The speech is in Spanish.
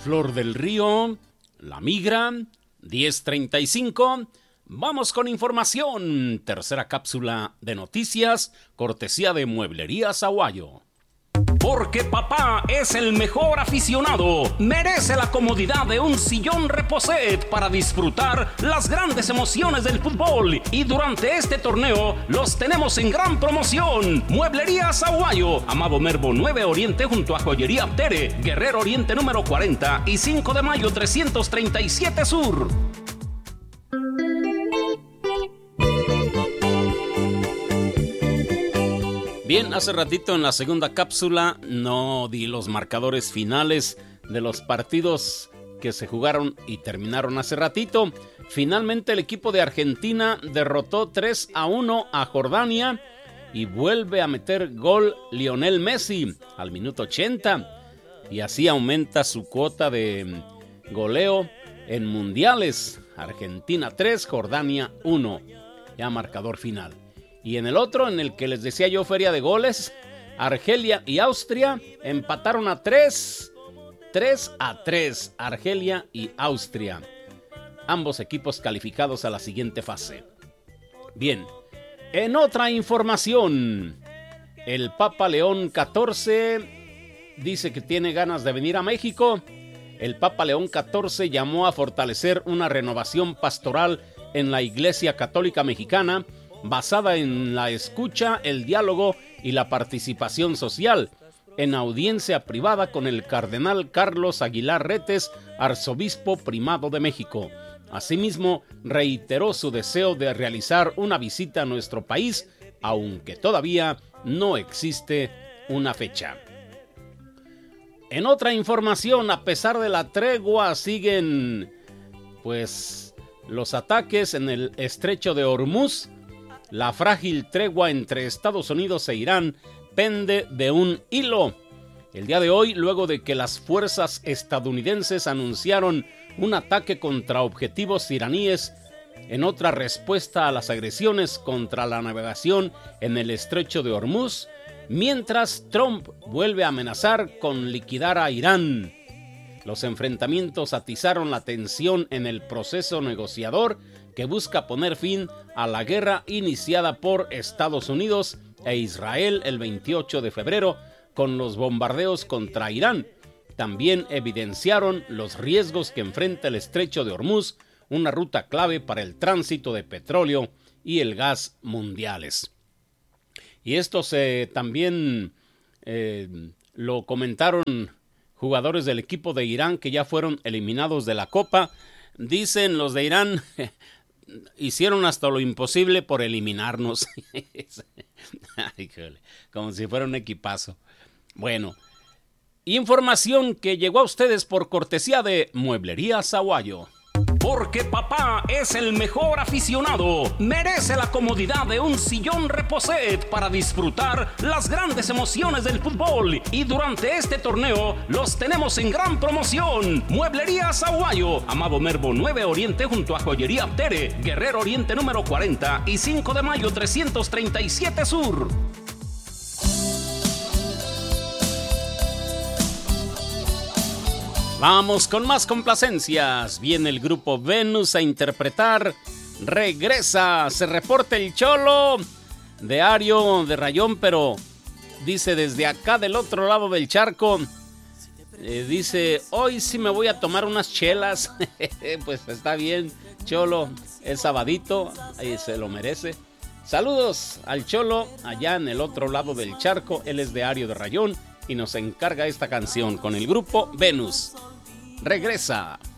Flor del Río, La Migra, 10:35. Vamos con información. Tercera cápsula de noticias, cortesía de Mueblerías Aguayo. Porque papá es el mejor aficionado, merece la comodidad de un sillón Reposet para disfrutar las grandes emociones del fútbol. Y durante este torneo los tenemos en gran promoción. Mueblerías Aguayo, Amado Nervo 9 Oriente junto a Joyería Tere, Guerrero Oriente número 40 y 5 de mayo 337 Sur. Bien, hace ratito en la segunda cápsula no di los marcadores finales de los partidos que se jugaron y terminaron hace ratito. Finalmente el equipo de Argentina derrotó 3-1 a Jordania y vuelve a meter gol Lionel Messi al minuto 80 y así aumenta su cuota de goleo en mundiales. Argentina 3, Jordania 1, ya marcador final. Y en el otro, en el que les decía yo feria de goles, Argelia y Austria empataron a 3 a 3, Argelia y Austria. Ambos equipos calificados a la siguiente fase. Bien, en otra información, el Papa León XIV dice que tiene ganas de venir a México. El Papa León XIV llamó a fortalecer una renovación pastoral en la Iglesia Católica Mexicana, basada en la escucha, el diálogo y la participación social, en audiencia privada con el cardenal Carlos Aguilar Retes, arzobispo primado de México. Asimismo, reiteró su deseo de realizar una visita a nuestro país, aunque todavía no existe una fecha. En otra información, a pesar de la tregua, siguen los ataques en el estrecho de Hormuz. La frágil tregua entre Estados Unidos e Irán pende de un hilo. El día de hoy, luego de que las fuerzas estadounidenses anunciaron un ataque contra objetivos iraníes en otra respuesta a las agresiones contra la navegación en el estrecho de Hormuz, mientras Trump vuelve a amenazar con liquidar a Irán. Los enfrentamientos atizaron la tensión en el proceso negociador que busca poner fin a la guerra iniciada por Estados Unidos e Israel el 28 de febrero con los bombardeos contra Irán. También evidenciaron los riesgos que enfrenta el estrecho de Hormuz, una ruta clave para el tránsito de petróleo y el gas mundiales. Y esto también lo comentaron jugadores del equipo de Irán que ya fueron eliminados de la Copa. Dicen los de Irán, hicieron hasta lo imposible por eliminarnos. Ay, como si fuera un equipazo. Bueno, información que llegó a ustedes por cortesía de Mueblerías Aguayo. Porque papá es el mejor aficionado, merece la comodidad de un sillón Reposet para disfrutar las grandes emociones del fútbol. Y durante este torneo los tenemos en gran promoción. Mueblerías Aguayo, Amado Nervo 9 Oriente junto a Joyería Tere, Guerrero Oriente número 40 y 5 de mayo 337 Sur. Vamos con más complacencias. Viene el grupo Venus a interpretar Regresa. Se reporta el Cholo de Ario de Rayón, pero dice desde acá del otro lado del charco. Dice, hoy sí me voy a tomar unas chelas. Pues está bien, Cholo, es sabadito, ahí se lo merece. Saludos al Cholo allá en el otro lado del charco. Él es de Ario de Rayón y nos encarga esta canción con el grupo Venus. Regresa.